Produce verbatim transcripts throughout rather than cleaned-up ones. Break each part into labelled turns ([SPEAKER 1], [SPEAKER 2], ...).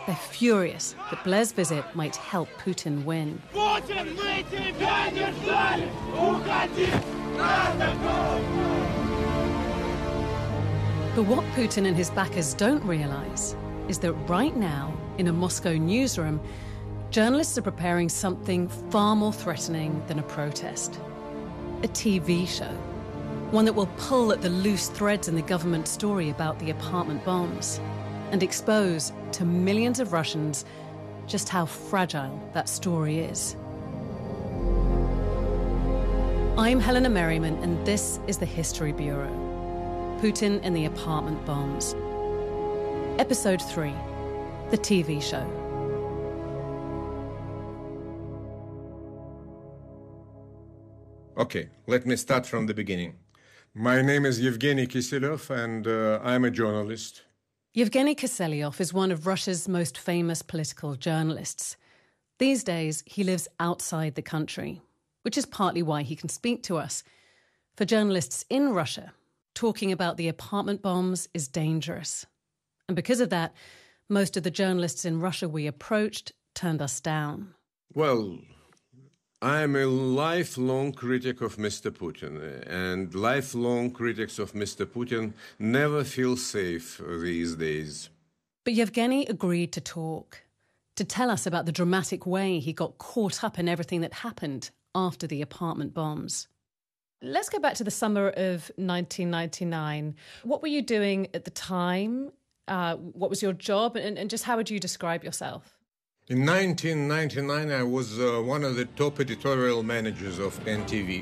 [SPEAKER 1] They're furious that Blair's visit might help Putin win.
[SPEAKER 2] Putin, мы тебя не ждали! Уходи! Надо go!
[SPEAKER 1] But what Putin and his backers don't realise is that right now, in a Moscow newsroom, journalists are preparing something far more threatening than a protest. A T V show. One that will pull at the loose threads in the government story about the apartment bombs and expose to millions of Russians just how fragile that story is. I'm Helena Merriman, and this is the History Bureau. Putin and the apartment bombs. Episode three, the T V show.
[SPEAKER 3] Okay, let me start from the beginning. My name is Yevgeny Kiselyov, and uh, I'm a journalist.
[SPEAKER 1] Yevgeny Kiselyov is one of Russia's most famous political journalists. These days, he lives outside the country, which is partly why he can speak to us. For journalists in Russia, talking about the apartment bombs is dangerous. And because of that, most of the journalists in Russia we approached turned us down.
[SPEAKER 3] Well, I'm a lifelong critic of Mister Putin, and lifelong critics of Mister Putin never feel safe these days.
[SPEAKER 1] But Yevgeny agreed to talk, to tell us about the dramatic way he got caught up in everything that happened after the apartment bombs. Let's go back to the summer of nineteen ninety-nine. What were you doing at the time? Uh, what was your job? And, and just how would you describe yourself?
[SPEAKER 3] In nineteen ninety-nine, I was uh, one of the top editorial managers of N T V.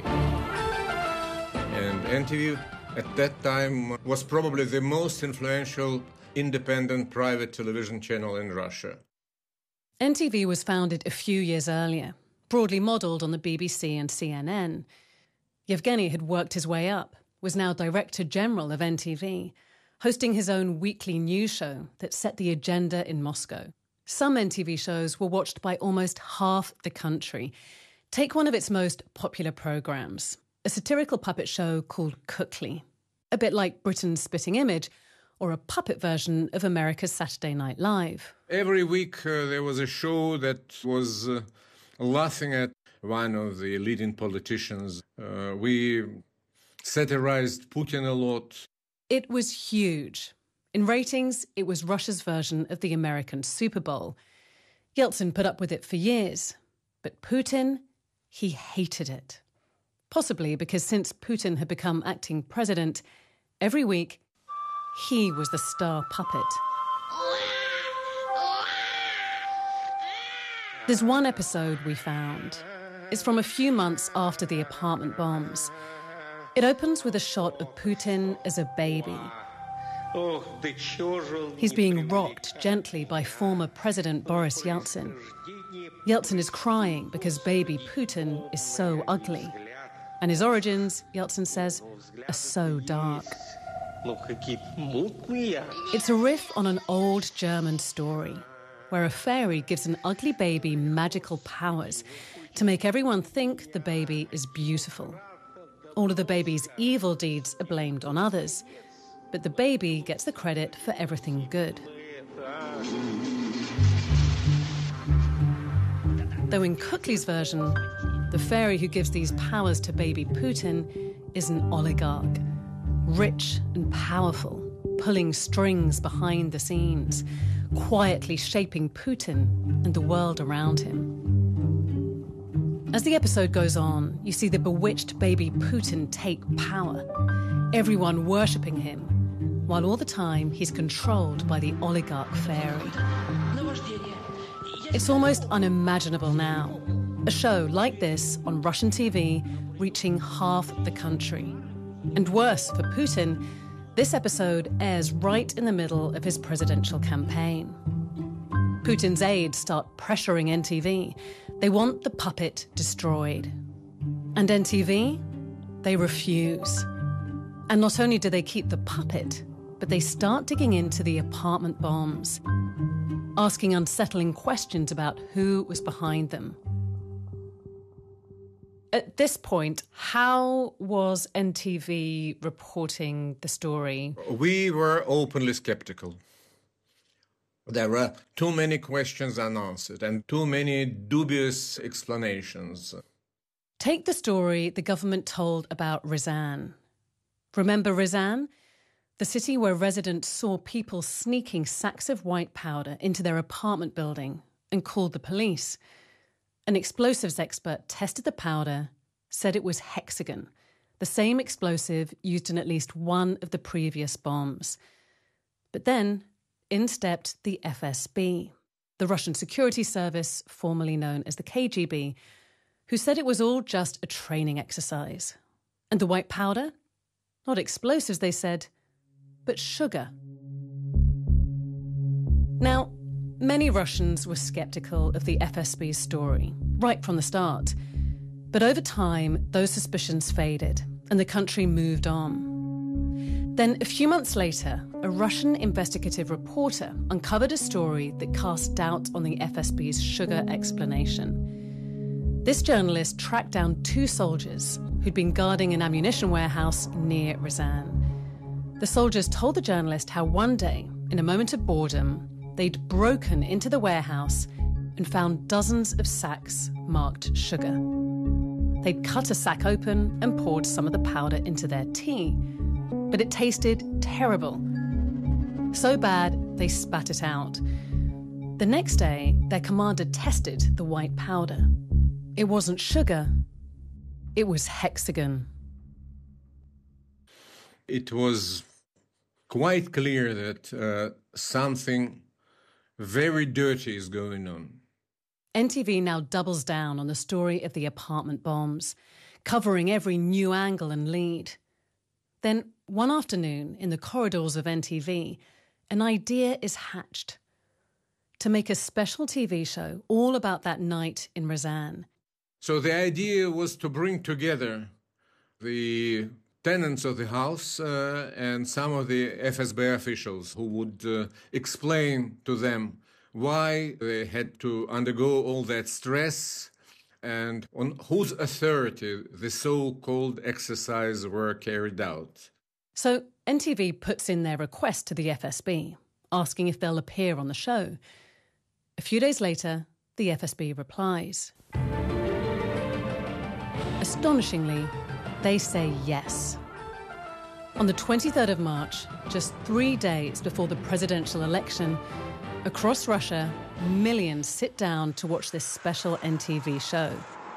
[SPEAKER 3] And N T V at that time was probably the most influential independent private television channel in Russia.
[SPEAKER 1] N T V was founded a few years earlier, broadly modelled on the B B C and C N N. Yevgeny had worked his way up, was now Director General of N T V, hosting his own weekly news show that set the agenda in Moscow. Some N T V shows were watched by almost half the country. Take one of its most popular programmes, a satirical puppet show called Kukly, a bit like Britain's Spitting Image, or a puppet version of America's Saturday Night Live.
[SPEAKER 3] Every week uh, there was a show that was uh, laughing at one of the leading politicians. Uh, we satirized Putin a lot.
[SPEAKER 1] It was huge. In ratings, it was Russia's version of the American Super Bowl. Yeltsin put up with it for years. But Putin, he hated it. Possibly because since Putin had become acting president, every week, he was the star puppet. There's one episode we found. It's from a few months after the apartment bombs. It opens with a shot of Putin as a baby. He's being rocked gently by former President Boris Yeltsin. Yeltsin is crying because baby Putin is so ugly. And his origins, Yeltsin says, are so dark. It's a riff on an old German story where a fairy gives an ugly baby magical powers to make everyone think the baby is beautiful. All of the baby's evil deeds are blamed on others, but the baby gets the credit for everything good. Though in Kukly's version, the fairy who gives these powers to baby Putin is an oligarch, rich and powerful, pulling strings behind the scenes, quietly shaping Putin and the world around him. As the episode goes on, you see the bewitched baby Putin take power, everyone worshipping him, while all the time he's controlled by the oligarch fairy. It's almost unimaginable now. A show like this on Russian T V reaching half the country. And worse for Putin, this episode airs right in the middle of his presidential campaign. Putin's aides start pressuring N T V. They want the puppet destroyed. And N T V? They refuse. And not only do they keep the puppet, but they start digging into the apartment bombs, asking unsettling questions about who was behind them. At this point, how was N T V reporting the story?
[SPEAKER 3] We were openly skeptical. There are too many questions unanswered and too many dubious explanations.
[SPEAKER 1] Take the story the government told about Ryazan. Remember Ryazan? The city where residents saw people sneaking sacks of white powder into their apartment building and called the police. An explosives expert tested the powder, said it was hexagon, the same explosive used in at least one of the previous bombs. But then in stepped the F S B, the Russian security service, formerly known as the K G B, who said it was all just a training exercise. And the white powder? Not explosives, they said, but sugar. Now, many Russians were sceptical of the F S B's story, right from the start. But over time, those suspicions faded, and the country moved on. Then, a few months later, a Russian investigative reporter uncovered a story that cast doubt on the F S B's sugar explanation. This journalist tracked down two soldiers who'd been guarding an ammunition warehouse near Ryazan. The soldiers told the journalist how one day, in a moment of boredom, they'd broken into the warehouse and found dozens of sacks marked sugar. They'd cut a sack open and poured some of the powder into their tea, but it tasted terrible. So bad, they spat it out. The next day, their commander tested the white powder. It wasn't sugar, it was hexagon.
[SPEAKER 3] It was quite clear that uh, something very dirty is going on.
[SPEAKER 1] N T V now doubles down on the story of the apartment bombs, covering every new angle and lead. Then, one afternoon, in the corridors of N T V, an idea is hatched to make a special T V show all about that night in Ryazan.
[SPEAKER 3] So the idea was to bring together the tenants of the house uh, and some of the F S B officials who would uh, explain to them why they had to undergo all that stress and on whose authority the so-called exercises were carried out.
[SPEAKER 1] So N T V puts in their request to the F S B, asking if they'll appear on the show. A few days later, the F S B replies. Astonishingly, they say yes. On the twenty-third of March, just three days before the presidential election, across Russia, millions sit down to watch this special N T V show.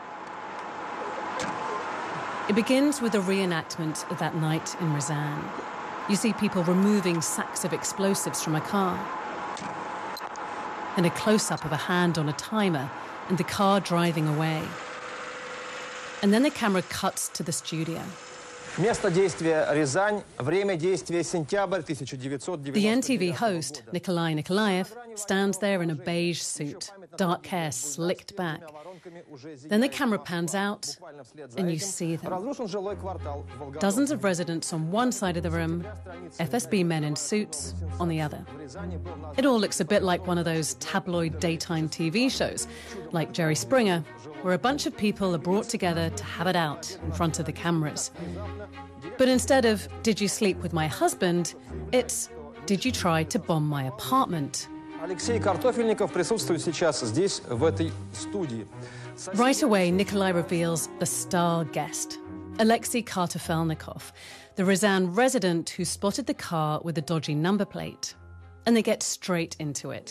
[SPEAKER 1] It begins with a reenactment of that night in Ryazan. You see people removing sacks of explosives from a car. Then a close-up of a hand on a timer and the car driving away. And then the camera cuts to the studio.
[SPEAKER 4] Место действия Рязань, время действия сентябрь тысяча девятьсот девяносто девятого.
[SPEAKER 1] The N T V host, Nikolai Nikolaev, stands there in a beige suit, dark hair slicked back. Then the camera pans out, and you see them. Dozens of residents on one side of the room, F S B men in suits on the other. It all looks a bit like one of those tabloid daytime T V shows, like Jerry Springer, where a bunch of people are brought together to have it out in front of the cameras. But instead of, did you sleep with my husband, it's, did you try to bomb my apartment?
[SPEAKER 4] Алексей Картофельников присутствует сейчас здесь, в этой студии.
[SPEAKER 1] Right away, Nikolai reveals the star guest, Alexei Kartofelnikov, the Ryazan resident who spotted the car with a dodgy number plate. And they get straight into it.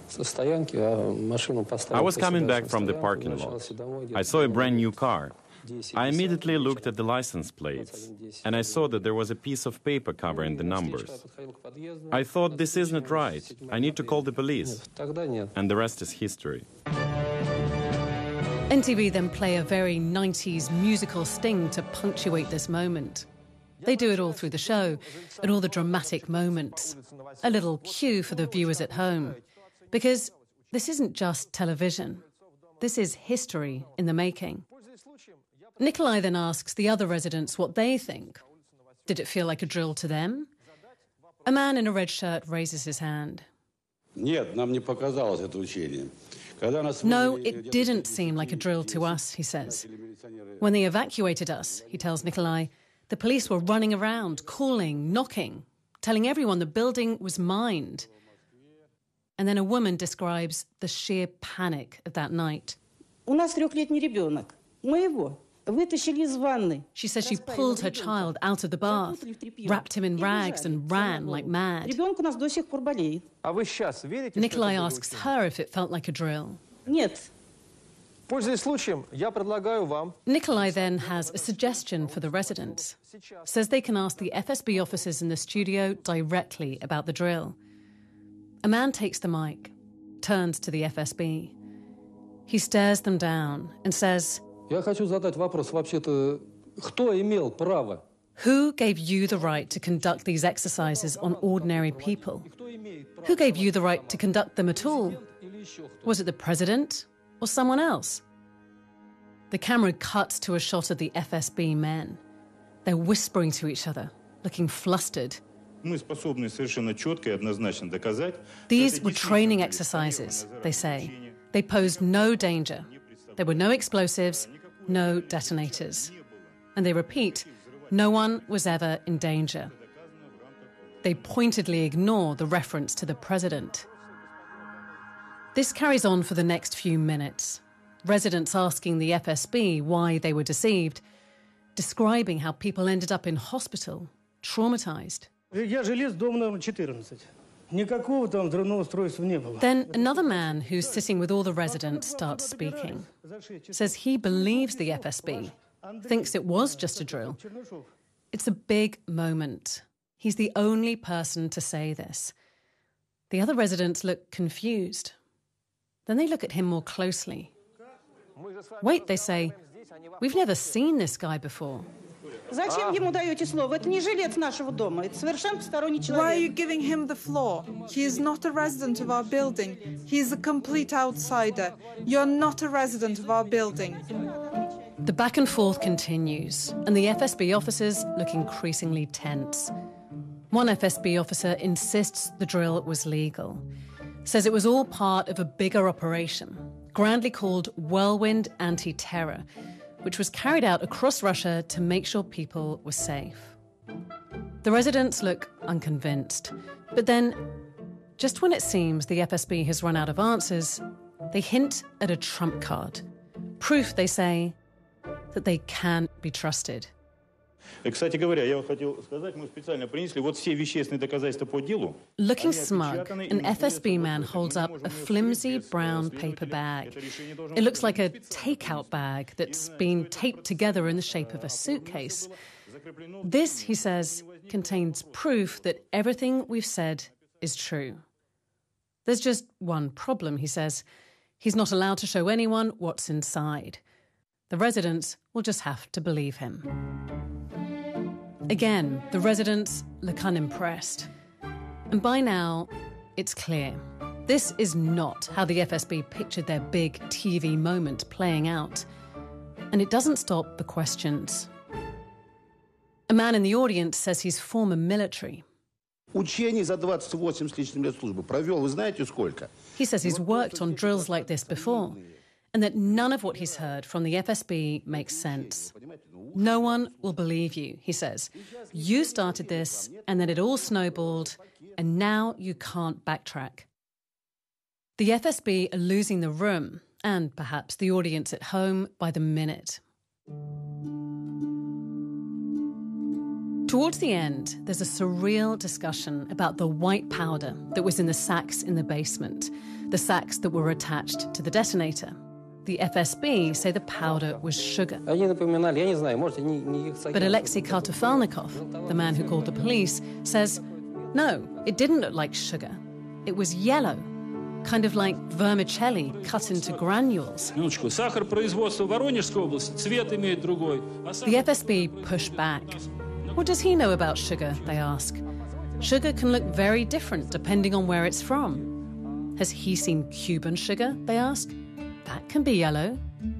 [SPEAKER 5] I was coming back from the parking lot. I saw a brand new car. I immediately looked at the license plates, and I saw that there was a piece of paper covering the numbers. I thought, this isn't right. I need to call the police. And the rest is history.
[SPEAKER 1] N T V then play a very nineties musical sting to punctuate this moment. They do it all through the show, at all the dramatic moments. A little cue for the viewers at home. Because this isn't just television. This is history in the making. Nikolai then asks the other residents what they think. Did it feel like a drill to them? A man in a red shirt raises his hand.
[SPEAKER 6] No,
[SPEAKER 1] it didn't seem like a drill to us, he says. When they evacuated us, he tells Nikolai, the police were running around, calling, knocking, telling everyone the building was mined. And then a woman describes the sheer panic of that night.
[SPEAKER 6] У нас трехлетний ребенок. Моего. Вытащили из ванны.
[SPEAKER 1] She says she pulled her child out of the bath, wrapped him in rags and ran like mad.
[SPEAKER 6] Ребенок у нас до сих пор болеет.
[SPEAKER 4] А вы сейчас верите,
[SPEAKER 1] Nikolai asks her if it felt like a drill.
[SPEAKER 6] Нет.
[SPEAKER 4] Пользуясь случаем, я предлагаю вам...
[SPEAKER 1] Nikolai then has a suggestion for the residents. Says they can ask the F S B officers in the studio directly about the drill. A man takes the mic, turns to the F S B. He stares them down and says,
[SPEAKER 7] Я хочу задать вопрос, вообще-то, кто имел право?
[SPEAKER 1] Who gave you the right to conduct these exercises on ordinary people? Who gave you the right to conduct them at all? Was it the president or someone else? The camera cuts to a shot of the F S B men. They're whispering to each other, looking flustered.
[SPEAKER 8] Мы способны совершенно четко и однозначно доказать.
[SPEAKER 1] These were training exercises, they say. They posed no danger. There were no explosives, no detonators. And they repeat, no one was ever in danger. They pointedly ignore the reference to the president. This carries on for the next few minutes. Residents asking the F S B why they were deceived, describing how people ended up in hospital, traumatized.
[SPEAKER 9] Я же лез в дом номер четырнадцать. Никакого там взрывного устройства не было.
[SPEAKER 1] Then another man who's sitting with all the residents starts speaking. Says he believes the F S B, thinks it was just a drill. It's a big moment. He's the only person to say this. The other residents look confused. Then they look at him more closely. Wait, they say, we've never seen this guy before.
[SPEAKER 6] Зачем ему даете слово? Это не жилец нашего дома. Это совершенно посторонний человек.
[SPEAKER 10] Why are you giving him the floor? He is not a resident of our building. He is a complete outsider. You're not a resident of our building.
[SPEAKER 1] The back and forth continues, and the F S B officers look increasingly tense. One F S B officer insists the drill was legal, says it was all part of a bigger operation, grandly called Whirlwind Anti-Terror, which was carried out across Russia to make sure people were safe. The residents look unconvinced, but then, just when it seems the F S B has run out of answers, they hint at a trump card. Proof, they say, that they can be trusted.
[SPEAKER 8] Кстати говоря, я хотел сказать, мы специально принесли вот все вещественные доказательства по делу.
[SPEAKER 1] Looking smug, an F S B man holds up a flimsy brown paper bag. It looks like a takeout bag that's been taped together in the shape of a suitcase. This, he says, contains proof that everything we've said is true. There's just one problem, he says. He's not allowed to show anyone what's inside. The residents will just have to believe him. Again, the residents look unimpressed. And by now, it's clear. This is not how the F S B pictured their big T V moment playing out. And it doesn't stop the questions. A man in the audience says he's former military.
[SPEAKER 11] Учений за двадцать восемь с лишним лет службы провел, вы знаете сколько?
[SPEAKER 1] He says he's worked on drills like this before, and that none of what he's heard from the F S B makes sense. No one will believe you, he says. You started this, and then it all snowballed, and now you can't backtrack. The F S B are losing the room, and perhaps the audience at home, by the minute. Towards the end, there's a surreal discussion about the white powder that was in the sacks in the basement, the sacks that were attached to the detonator. The F S B say the powder was sugar. But Alexei Kartofalnikov, the man who called the police, says, no, it didn't look like sugar. It was yellow, kind of like vermicelli cut into granules. The F S B push back. What does he know about sugar, they ask. Sugar can look very different depending on where it's from. Has he seen Cuban sugar, they ask? That can be yellow.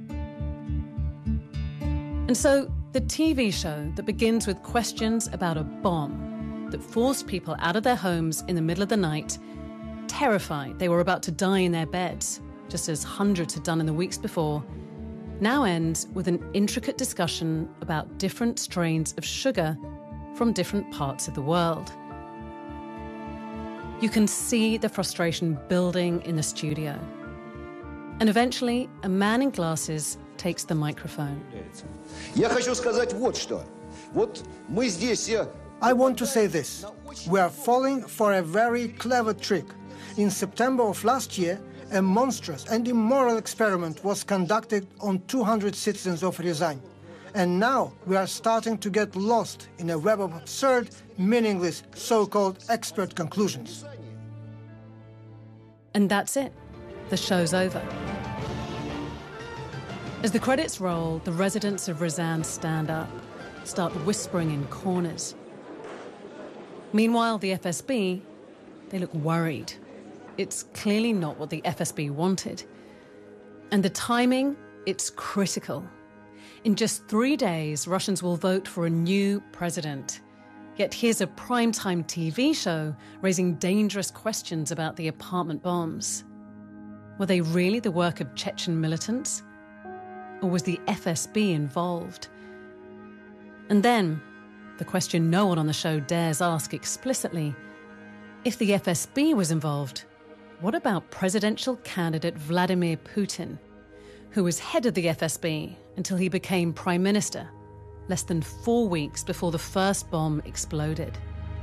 [SPEAKER 1] And so the T V show that begins with questions about a bomb that forced people out of their homes in the middle of the night, terrified they were about to die in their beds, just as hundreds had done in the weeks before, now ends with an intricate discussion about different strains of sugar from different parts of the world. You can see the frustration building in the studio. And eventually, a man in glasses takes the microphone.
[SPEAKER 12] Я хочу сказать вот что. Вот мы здесь все...
[SPEAKER 9] I want to say this. We are falling for a very clever trick. In September of last year, a monstrous and immoral experiment was conducted on two hundred citizens of Ryazan. And now we are starting to get lost in a web of absurd, meaningless, so-called expert conclusions.
[SPEAKER 1] And that's it. The show's over. As the credits roll, the residents of Ryazan stand up, start whispering in corners. Meanwhile, the F S B, they look worried. It's clearly not what the F S B wanted. And the timing, it's critical. In just three days, Russians will vote for a new president. Yet here's a primetime T V show raising dangerous questions about the apartment bombs. Were they really the work of Chechen militants? Or was the F S B involved? And then, the question no one on the show dares ask explicitly, if the F S B was involved, what about presidential candidate Vladimir Putin, who was head of the F S B until he became prime minister, less than four weeks before the first bomb exploded?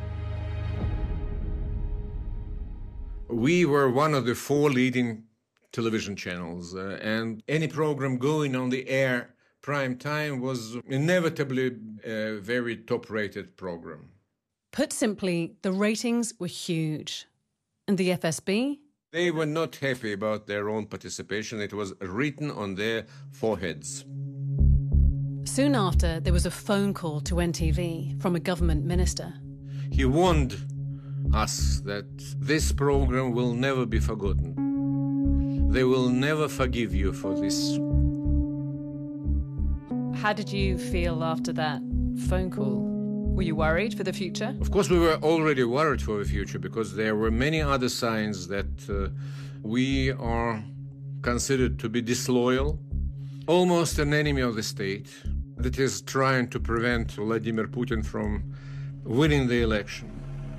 [SPEAKER 3] We were one of the four leading television channels, uh, and any program going on the air prime time was inevitably a very top-rated program.
[SPEAKER 1] Put simply, the ratings were huge. And the F S B?
[SPEAKER 3] They were not happy about their own participation. It was written on their foreheads.
[SPEAKER 1] Soon after, there was a phone call to N T V from a government minister.
[SPEAKER 3] He warned us that this program will never be forgotten. They will never forgive you for this.
[SPEAKER 1] How did you feel after that phone call? Were you worried for the future?
[SPEAKER 3] Of course, we were already worried for the future because there were many other signs that uh, we are considered to be disloyal, almost an enemy of the state that is trying to prevent Vladimir Putin from winning the election.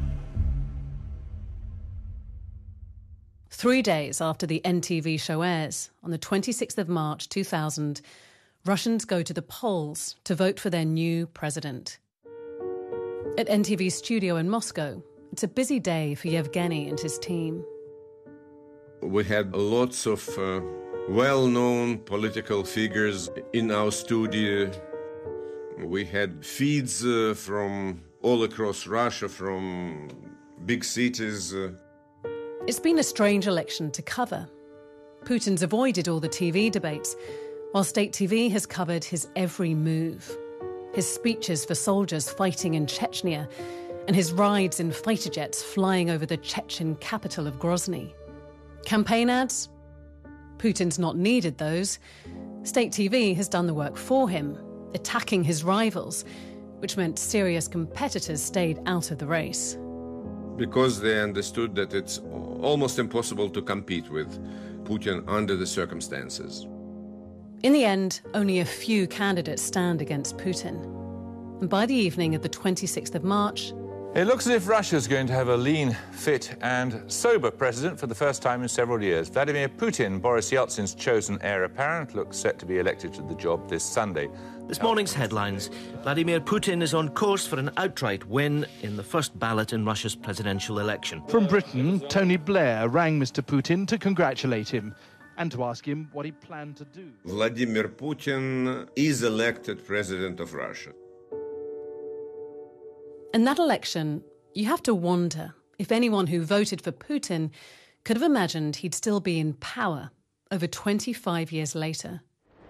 [SPEAKER 1] Three days after the N T V show airs, on the twenty-sixth of March two thousand, Russians go to the polls to vote for their new president. At N T V's studio in Moscow, it's a busy day for Yevgeny and his team.
[SPEAKER 3] We had lots of uh, well-known political figures in our studio. We had feeds uh, from all across Russia, from big cities. Uh.
[SPEAKER 1] It's been a strange election to cover. Putin's avoided all the T V debates, while state T V has covered his every move. His speeches for soldiers fighting in Chechnya, and his rides in fighter jets flying over the Chechen capital of Grozny. Campaign ads? Putin's not needed those. State T V has done the work for him, attacking his rivals, which meant serious competitors stayed out of the race.
[SPEAKER 3] Because they understood that it's almost impossible to compete with Putin under the circumstances.
[SPEAKER 1] In the end, only a few candidates stand against Putin. And by the evening of the twenty-sixth of March,
[SPEAKER 13] it looks as if Russia's going to have a lean, fit and sober president for the first time in several years. Vladimir Putin, Boris Yeltsin's chosen heir apparent, looks set to be elected to the job this Sunday.
[SPEAKER 14] This morning's headlines. Vladimir Putin is on course for an outright win in the first ballot in Russia's presidential election.
[SPEAKER 15] From Britain, Tony Blair rang Mister Putin to congratulate him and to ask him what he planned to do.
[SPEAKER 3] Vladimir Putin is elected president of Russia.
[SPEAKER 1] In that election, you have to wonder if anyone who voted for Putin could have imagined he'd still be in power over twenty-five years later.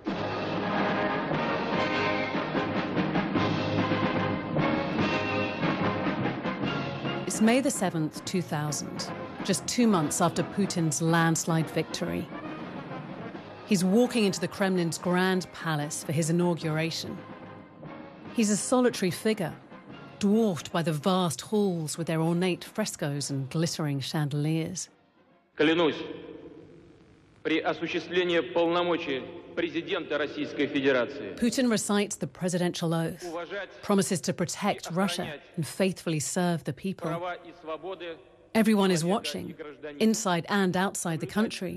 [SPEAKER 1] It's May the seventh, two thousand, just two months after Putin's landslide victory. He's walking into the Kremlin's Grand Palace for his inauguration. He's a solitary figure, dwarfed by the vast halls with their ornate frescoes and glittering chandeliers.
[SPEAKER 16] Клянусь, при осуществлении полномочий президента Российской Федерации.
[SPEAKER 1] Putin recites the presidential oath, promises to protect Russia and faithfully serve the people. Everyone is watching, inside and outside the country.